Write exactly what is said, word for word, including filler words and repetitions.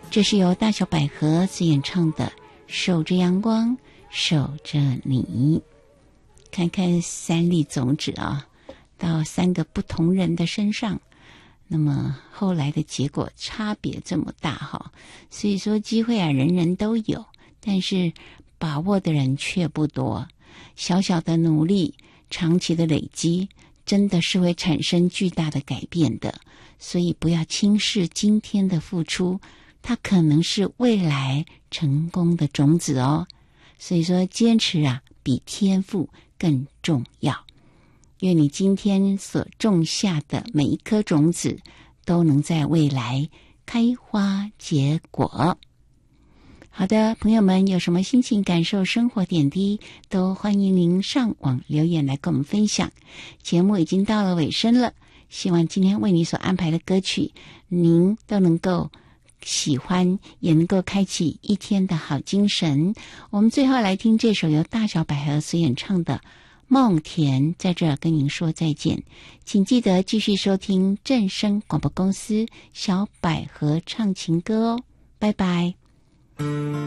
这是由大小百合所演唱的《守着阳光，守着你》。看看三粒种子啊，到三个不同人的身上，那么后来的结果差别这么大哈。所以说机会啊，人人都有，但是把握的人却不多。小小的努力，长期的累积，真的是会产生巨大的改变的。所以不要轻视今天的付出，它可能是未来成功的种子哦。所以说坚持啊，比天赋更重要。愿你今天所种下的每一颗种子都能在未来开花结果。好的，朋友们，有什么心情感受生活点滴，都欢迎您上网留言来跟我们分享。节目已经到了尾声了，希望今天为你所安排的歌曲您都能够喜欢，也能够开启一天的好精神。我们最后来听这首由大小百合所演唱的梦田，在这儿跟您说再见。请记得继续收听正声广播公司小百合唱情歌哦，拜拜。